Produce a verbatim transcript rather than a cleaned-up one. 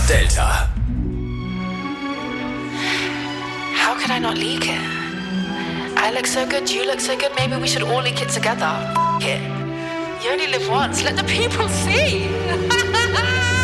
Delta. How could I not leak it? I look so good, you look so good, maybe we should all leak it together. F- it. You only live once, let the people see.